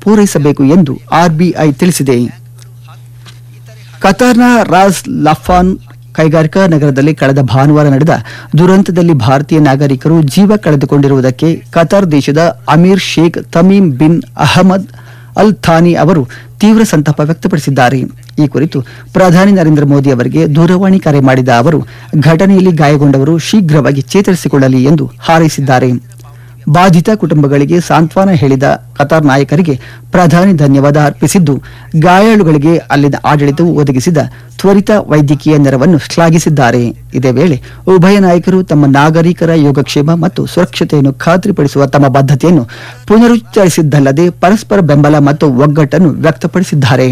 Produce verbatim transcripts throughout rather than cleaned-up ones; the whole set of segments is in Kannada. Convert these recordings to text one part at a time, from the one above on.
ಪೂರೈಸಬೇಕು ಎಂದು ಆರ್ಬಿಐ ತಿಳಿಸಿದೆ. ಕತಾರ್ನ ರಾಸ್ ಲಫಾನ್ ಕೈಗಾರಿಕಾ ನಗರದಲ್ಲಿ ಕಳೆದ ಭಾನುವಾರ ನಡೆದ ದುರಂತದಲ್ಲಿ ಭಾರತೀಯ ನಾಗರಿಕರು ಜೀವ ಕಳೆದುಕೊಂಡಿರುವುದಕ್ಕೆ ಕತಾರ್ ದೇಶದ Amir Sheikh Tamim bin Ahmed Al Thani ಅವರು ತೀವ್ರ ಸಂತಾಪ ವ್ಯಕ್ತಪಡಿಸಿದ್ದಾರೆ. ಈ ಕುರಿತು ಪ್ರಧಾನಿ ನರೇಂದ್ರ ಮೋದಿ ಅವರಿಗೆ ದೂರವಾಣಿ ಕರೆ ಮಾಡಿದ ಅವರು ಘಟನೆಯಲ್ಲಿ ಗಾಯಗೊಂಡವರು ಶೀಘ್ರವಾಗಿ ಚೇತರಿಸಿಕೊಳ್ಳಲಿ ಎಂದು ಹಾರೈಸಿದ್ದಾರೆ. ಬಾಧಿತ ಕುಟುಂಬಗಳಿಗೆ ಸಾಂತ್ವನ ಹೇಳಿದ ಕತಾರ್ ನಾಯಕರಿಗೆ ಪ್ರಧಾನಿ ಧನ್ಯವಾದ ಅರ್ಪಿಸಿದ್ದು, ಗಾಯಾಳುಗಳಿಗೆ ಅಲ್ಲಿನ ಆಡಳಿತವು ಒದಗಿಸಿದ ತ್ವರಿತ ವೈದ್ಯಕೀಯ ನೆರವನ್ನು ಶ್ಲಾಘಿಸಿದ್ದಾರೆ. ಇದೇ ವೇಳೆ ಉಭಯ ನಾಯಕರು ತಮ್ಮ ನಾಗರಿಕರ ಯೋಗಕ್ಷೇಮ ಮತ್ತು ಸುರಕ್ಷತೆಯನ್ನು ಖಾತ್ರಿಪಡಿಸುವ ತಮ್ಮ ಬದ್ಧತೆಯನ್ನು ಪುನರುಚ್ಚರಿಸಿದ್ದಲ್ಲದೆ ಪರಸ್ಪರ ಬೆಂಬಲ ಮತ್ತು ಒಗ್ಗಟ್ಟನ್ನು ವ್ಯಕ್ತಪಡಿಸಿದ್ದಾರೆ.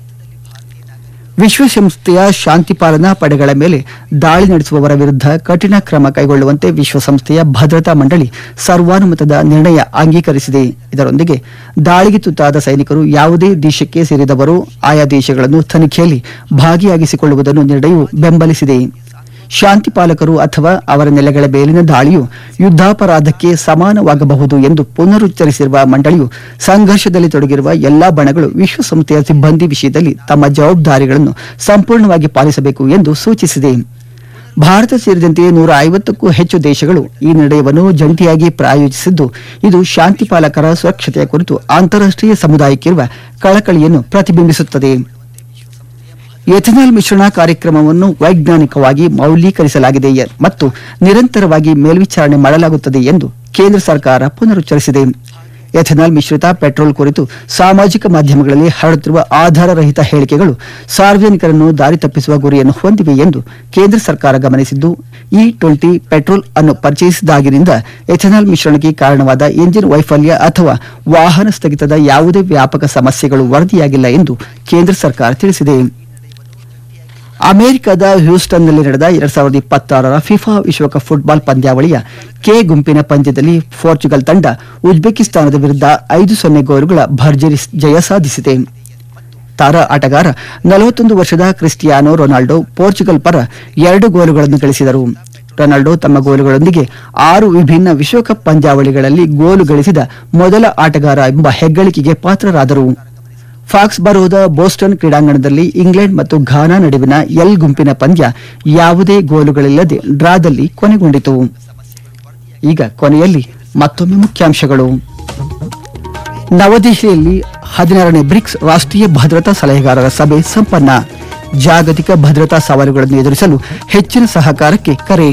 ವಿಶ್ವಸಂಸ್ಥೆಯ ಶಾಂತಿ ಪಾಲನಾ ಪಡೆಗಳ ಮೇಲೆ ದಾಳಿ ನಡೆಸುವವರ ವಿರುದ್ಧ ಕಠಿಣ ಕ್ರಮ ಕೈಗೊಳ್ಳುವಂತೆ ವಿಶ್ವಸಂಸ್ಥೆಯ ಭದ್ರತಾ ಮಂಡಳಿ ಸರ್ವಾನುಮತದ ನಿರ್ಣಯ ಅಂಗೀಕರಿಸಿದೆ. ಇದರೊಂದಿಗೆ ದಾಳಿಗೆ ತುತ್ತಾದ ಸೈನಿಕರು ಯಾವುದೇ ದೇಶಕ್ಕೆ ಸೇರಿದವರು ಆಯಾ ದೇಶಗಳನ್ನು ತನಿಖೆಯಲ್ಲಿ ಭಾಗಿಯಾಗಿಸಿಕೊಳ್ಳುವುದನ್ನು ನಿರ್ಣಯವು ಬೆಂಬಲಿಸಿದೆ. ಶಾಂತಿ ಪಾಲಕರು ಅಥವಾ ಅವರ ನೆಲೆಗಳ ಮೇಲಿನ ದಾಳಿಯು ಯುದ್ಧಾಪರಾಧಕ್ಕೆ ಸಮಾನವಾಗಬಹುದು ಎಂದು ಪುನರುಚ್ಚರಿಸಿರುವ ಮಂಡಳಿಯು ಸಂಘರ್ಷದಲ್ಲಿ ತೊಡಗಿರುವ ಎಲ್ಲಾ ಬಣಗಳು ವಿಶ್ವಸಂಸ್ಥೆಯ ಸಿಬ್ಬಂದಿ ವಿಷಯದಲ್ಲಿ ತಮ್ಮ ಜವಾಬ್ದಾರಿಗಳನ್ನು ಸಂಪೂರ್ಣವಾಗಿ ಪಾಲಿಸಬೇಕು ಎಂದು ಸೂಚಿಸಿದೆ. ಭಾರತ ಸೇರಿದಂತೆ ನೂರ ಐವತ್ತಕ್ಕೂ ಹೆಚ್ಚು ದೇಶಗಳು ಈ ನಿರ್ಣಯವನ್ನು ಜಂಟಿಯಾಗಿ ಪ್ರಾಯೋಜಿಸಿದ್ದು, ಇದು ಶಾಂತಿ ಪಾಲಕರ ಸುರಕ್ಷತೆಯ ಕುರಿತು ಅಂತಾರಾಷ್ಟ್ರೀಯ ಸಮುದಾಯಕ್ಕಿರುವ ಕಳಕಳಿಯನ್ನು ಪ್ರತಿಬಿಂಬಿಸುತ್ತದೆ. ಎಥೆನಾಲ್ ಮಿಶ್ರಣ ಕಾರ್ಯಕ್ರಮವನ್ನು ವೈಜ್ಞಾನಿಕವಾಗಿ ಮೌಲ್ಯೀಕರಿಸಲಾಗಿದೆ ಮತ್ತು ನಿರಂತರವಾಗಿ ಮೇಲ್ವಿಚಾರಣೆ ಮಾಡಲಾಗುತ್ತದೆ ಎಂದು ಕೇಂದ್ರ ಸರ್ಕಾರ ಪುನರುಚ್ಚರಿಸಿದೆ. ಎಥೆನಾಲ್ ಮಿಶ್ರಿತ ಪೆಟ್ರೋಲ್ ಕುರಿತು ಸಾಮಾಜಿಕ ಮಾಧ್ಯಮಗಳಲ್ಲಿ ಹರಡುತ್ತಿರುವ ಆಧಾರರಹಿತ ಹೇಳಿಕೆಗಳು ಸಾರ್ವಜನಿಕರನ್ನು ದಾರಿ ತಪ್ಪಿಸುವ ಗುರಿಯನ್ನು ಹೊಂದಿವೆ ಎಂದು ಕೇಂದ್ರ ಸರ್ಕಾರ ಗಮನಿಸಿದ್ದು, ಇ ಟ್ವೆಂಟಿ ಪೆಟ್ರೋಲ್ ಅನ್ನು ಪರಿಚಯಿಸಿದಾಗಿನಿಂದ ಎಥೆನಾಲ್ ಮಿಶ್ರಣಕ್ಕೆ ಕಾರಣವಾದ ಎಂಜಿನ್ ವೈಫಲ್ಯ ಅಥವಾ ವಾಹನ ಸ್ಥಗಿತದ ಯಾವುದೇ ವ್ಯಾಪಕ ಸಮಸ್ಯೆಗಳು ವರದಿಯಾಗಿಲ್ಲ ಎಂದು ಕೇಂದ್ರ ಸರ್ಕಾರ ತಿಳಿಸಿದೆ. ಅಮೆರಿಕದ ಹ್ಯೂಸ್ಟನ್ನಲ್ಲಿ ನಡೆದ ಎರಡ್ ಸಾವಿರದ ಇಪ್ಪತ್ತಾರರ ಫಿಫಾ ವಿಶ್ವಕಪ್ ಫುಟ್ಬಾಲ್ ಪಂದ್ಯಾವಳಿಯ ಕೆ ಗುಂಪಿನ ಪಂದ್ಯದಲ್ಲಿ ಪೋರ್ಚುಗಲ್ ತಂಡ ಉಜ್ಬೇಕಿಸ್ತಾನದ ವಿರುದ್ಧ ಐದು ಸೊನ್ನೆ ಗೋಲುಗಳ ಭರ್ಜರಿ ಜಯ ಸಾಧಿಸಿದೆ. ತಾರಾ ಆಟಗಾರ ನಲವತ್ತೊಂದು ವರ್ಷದ ಕ್ರಿಸ್ಟಿಯಾನೋ ರೊನಾಲ್ಡೋ ಪೋರ್ಚುಗಲ್ ಪರ ಎರಡು ಗೋಲುಗಳನ್ನು ಗಳಿಸಿದರು. ರೊನಾಲ್ಡೋ ತಮ್ಮ ಗೋಲುಗಳೊಂದಿಗೆ ಆರು ವಿಭಿನ್ನ ವಿಶ್ವಕಪ್ ಪಂದ್ಯಾವಳಿಗಳಲ್ಲಿ ಗೋಲು ಗಳಿಸಿದ ಮೊದಲ ಆಟಗಾರ ಎಂಬ ಹೆಗ್ಗಳಿಕೆಗೆ ಪಾತ್ರರಾದರು. ಫಾಕ್ಸ್ ಬರೋದ ಬೋಸ್ಟನ್ ಕ್ರೀಡಾಂಗಣದಲ್ಲಿ ಇಂಗ್ಲೆಂಡ್ ಮತ್ತು ಘಾನಾ ನಡುವಿನ ಎಲ್ ಗುಂಪಿನ ಪಂದ್ಯ ಯಾವುದೇ ಗೋಲುಗಳಿಲ್ಲದೆ ಡ್ರಾದಲ್ಲಿ ಕೊನೆಗೊಂಡಿತು. ಈಗ ಕೊನೆಯಲ್ಲಿ ಮತ್ತೊಮ್ಮೆ ಮುಖ್ಯಾಂಶಗಳು. ನವದೆಹಲಿಯಲ್ಲಿ ಹದಿನಾರನೇ ಬ್ರಿಕ್ಸ್ ರಾಷ್ಟ್ರೀಯ ಭದ್ರತಾ ಸಲಹೆಗಾರರ ಸಭೆ ಸಂಪನ್ನ. ಜಾಗತಿಕ ಭದ್ರತಾ ಸವಾಲುಗಳನ್ನು ಎದುರಿಸಲು ಹೆಚ್ಚಿನ ಸಹಕಾರಕ್ಕೆ ಕರೆ.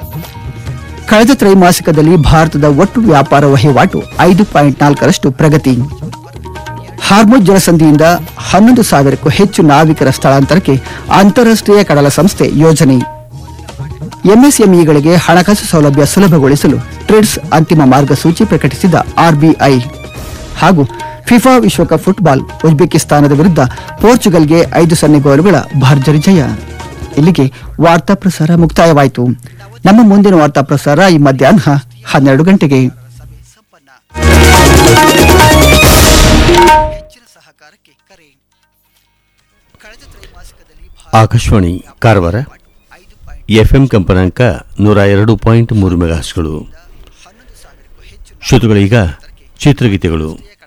ಕಳೆದ ತ್ರೈಮಾಸಿಕದಲ್ಲಿ ಭಾರತದ ಒಟ್ಟು ವ್ಯಾಪಾರ ವಹಿವಾಟು ಐದು ಪಾಯಿಂಟ್ ನಾಲ್ಕರಷ್ಟು ಪ್ರಗತಿ. ಹಾರ್ಮುಜ್ ಜಲಸಂಧಿಯಿಂದ ಹನ್ನೊಂದು ಸಾವಿರಕ್ಕೂ ಹೆಚ್ಚು ನಾವಿಕರ ಸ್ಥಳಾಂತರಕ್ಕೆ ಅಂತಾರಾಷ್ಟ್ರೀಯ ಕಡಲ ಸಂಸ್ಥೆ ಯೋಜನೆ. ಎಂಎಸ್ಎಂಇಗಳಿಗೆ ಹಣಕಾಸು ಸೌಲಭ್ಯ ಸುಲಭಗೊಳಿಸಲು ಟ್ರಿಡ್ಸ್ ಅಂತಿಮ ಮಾರ್ಗಸೂಚಿ ಪ್ರಕಟಿಸಿದ ಆರ್ಬಿಐ. ಹಾಗೂ ಫಿಫಾ ವಿಶ್ವಕಪ್ ಫುಟ್ಬಾಲ್ ಉಜ್ಬೇಕಿಸ್ತಾನದ ವಿರುದ್ಧ ಪೋರ್ಚುಗಲ್ಗೆ ಐದು ಸೊನ್ನೆ ಗೋಲುಗಳ ಭರ್ಜರಿ ಜಯ. ಇಲ್ಲಿಗೆ ವಾರ್ತಾ ಪ್ರಸಾರ ಮುಕ್ತಾಯವಾಯಿತು. ನಮ್ಮ ಮುಂದಿನ ವಾರ್ತಾ ಪ್ರಸಾರ ಈ ಮಧ್ಯಾಹ್ನ ಹನ್ನೆರಡು ಗಂಟೆಗೆ. ಆಕಾಶವಾಣಿ ಕಾರವಾರ ಎಫ್ಎಂ ಕಂಪನಾಂಕ ನೂರ ಎರಡು ಪಾಯಿಂಟ್ ಮೂರು ಮೆಗಾಹರ್ಟ್ಸ್ಗಳು. ಶ್ರೋತೃಗಳೀಗ ಚಿತ್ರಗೀತೆಗಳು.